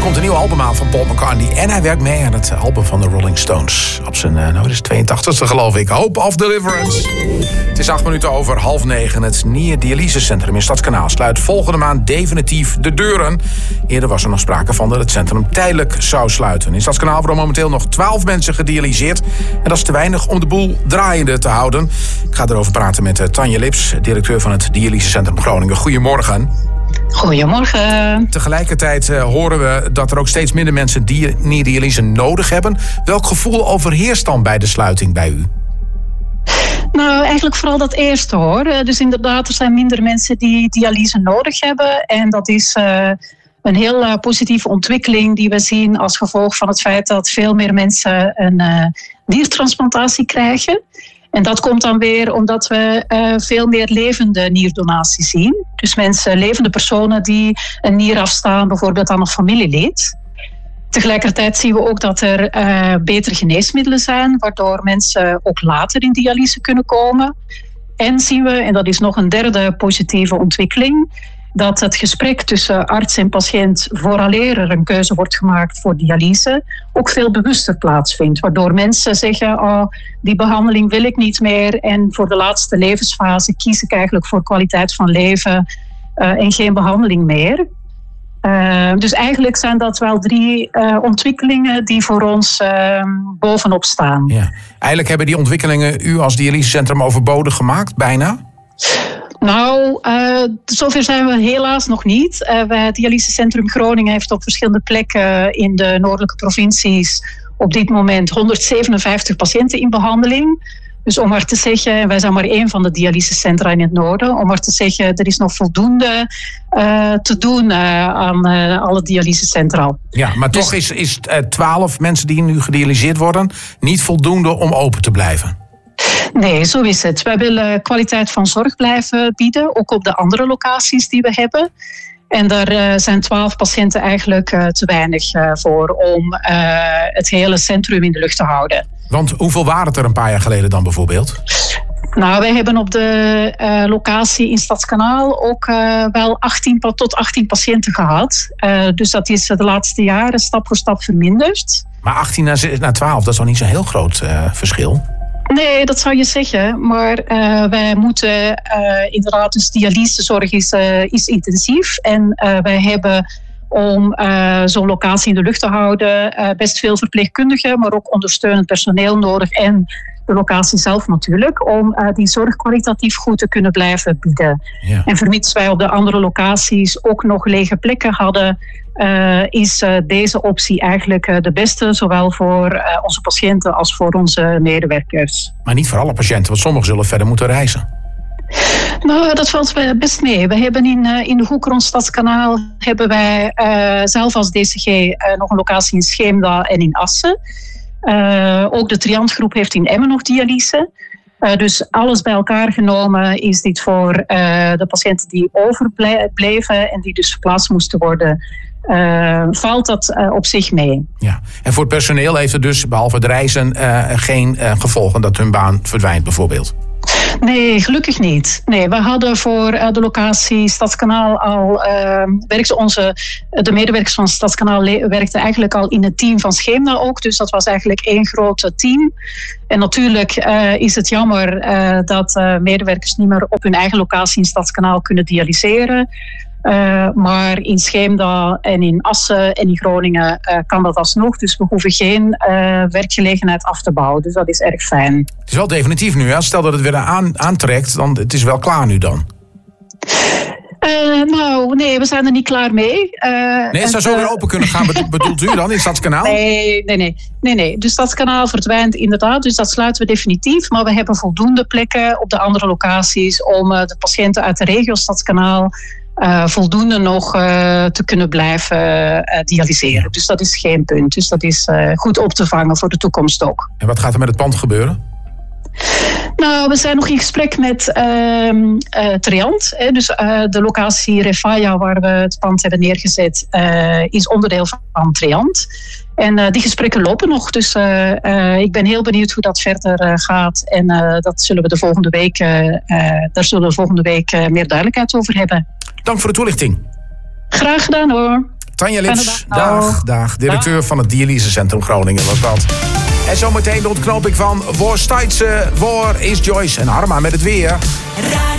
komt een nieuw album aan van Paul McCartney. En hij werkt mee aan het album van de Rolling Stones. Op zijn, het is 82e geloof ik. Hope of Deliverance. Het is 8:08. Het Nier Dialysecentrum in Stadskanaal sluit volgende maand definitief de deuren. Eerder was er nog sprake van dat het centrum tijdelijk zou sluiten. In Stadskanaal worden momenteel nog 12 mensen gedialyseerd. En dat is te weinig om de boel draaiende te houden. Ik ga erover praten met Tanja Lips, directeur van het Dialysecentrum Groningen. Goedemorgen. Goedemorgen. Tegelijkertijd horen we dat er ook steeds minder mensen nierdialyse nodig hebben. Welk gevoel overheerst dan bij de sluiting bij u? Nou, eigenlijk vooral dat eerste hoor. Dus inderdaad, er zijn minder mensen die dialyse nodig hebben. En dat is een heel positieve ontwikkeling die we zien als gevolg van het feit dat veel meer mensen een niertransplantatie krijgen. En dat komt dan weer omdat we veel meer levende nierdonatie zien. Dus mensen, levende personen die een nier afstaan, bijvoorbeeld aan een familielid. Tegelijkertijd zien we ook dat er betere geneesmiddelen zijn, waardoor mensen ook later in dialyse kunnen komen. En zien we, en dat is nog een derde positieve ontwikkeling, dat het gesprek tussen arts en patiënt vooraleer er een keuze wordt gemaakt voor dialyse ook veel bewuster plaatsvindt. Waardoor mensen zeggen, die behandeling wil ik niet meer en voor de laatste levensfase kies ik eigenlijk voor kwaliteit van leven en geen behandeling meer. Dus eigenlijk zijn dat wel 3 ontwikkelingen die voor ons bovenop staan. Ja. Eigenlijk hebben die ontwikkelingen u als dialysecentrum overbodig gemaakt, bijna? Nou, zover zijn we helaas nog niet. Het Dialysecentrum Groningen heeft op verschillende plekken in de noordelijke provincies op dit moment 157 patiënten in behandeling. Dus om maar te zeggen, wij zijn maar 1 van de dialysecentra in het noorden. Om maar te zeggen, er is nog voldoende te doen aan alle dialysecentra. Ja, maar toch is 12 mensen die nu gedialyseerd worden niet voldoende om open te blijven. Nee, zo is het. Wij willen kwaliteit van zorg blijven bieden, ook op de andere locaties die we hebben. En daar zijn 12 patiënten eigenlijk te weinig voor om het hele centrum in de lucht te houden. Want hoeveel waren het er een paar jaar geleden dan bijvoorbeeld? Nou, wij hebben op de locatie in Stadskanaal ook wel 18 patiënten gehad. Dus dat is de laatste jaren stap voor stap verminderd. Maar 18 naar 12, dat is nog niet zo'n heel groot verschil. Nee, dat zou je zeggen. Maar wij moeten inderdaad, dus dialysezorg is intensief. En wij hebben om zo'n locatie in de lucht te houden best veel verpleegkundigen, maar ook ondersteunend personeel nodig en de locatie zelf natuurlijk, om die zorg kwalitatief goed te kunnen blijven bieden. Ja. En vermits wij op de andere locaties ook nog lege plekken hadden, is deze optie eigenlijk de beste, zowel voor onze patiënten als voor onze medewerkers. Maar niet voor alle patiënten, want sommigen zullen verder moeten reizen. Nou, dat valt best mee. We hebben in de hoek rond Stadskanaal hebben wij zelf als DCG nog een locatie in Scheemda en in Assen. Ook de Triantgroep heeft in Emmen nog dialyse. Dus alles bij elkaar genomen is dit voor de patiënten die overbleven en die dus verplaatst moesten worden, valt dat op zich mee. Ja. En voor het personeel heeft het dus, behalve het reizen, geen gevolgen dat hun baan verdwijnt bijvoorbeeld? Nee, gelukkig niet. Nee, we hadden voor de locatie Stadskanaal al de medewerkers van Stadskanaal werkten eigenlijk al in het team van Scheemda ook. Dus dat was eigenlijk 1 groot team. En natuurlijk is het jammer dat medewerkers niet meer op hun eigen locatie in Stadskanaal kunnen dialyseren. Maar in Scheemda en in Assen en in Groningen kan dat alsnog. Dus we hoeven geen werkgelegenheid af te bouwen. Dus dat is erg fijn. Het is wel definitief nu. Hè? Stel dat het weer aantrekt, dan het is wel klaar nu dan. Nou, nee, we zijn er niet klaar mee. Nee, het zou zo weer open kunnen gaan, bedoelt u dan, in Stadskanaal? Nee. Dus Stadskanaal verdwijnt inderdaad, dus dat sluiten we definitief. Maar we hebben voldoende plekken op de andere locaties om de patiënten uit de regio Stadskanaal voldoende nog te kunnen blijven dialyseren. Dus dat is geen punt. Dus dat is goed op te vangen voor de toekomst ook. En wat gaat er met het pand gebeuren? Nou, we zijn nog in gesprek met Triant. Dus de locatie Refaya waar we het pand hebben neergezet is onderdeel van Triant. En die gesprekken lopen nog. Dus ik ben heel benieuwd hoe dat verder gaat. En dat zullen we daar zullen we volgende week meer duidelijkheid over hebben. Dank voor de toelichting. Graag gedaan hoor. Tanja Lips, dag. Directeur van het Dialysecentrum Groningen was dat. En zometeen de ontknoping van Waar is Joyce en Harma met het weer.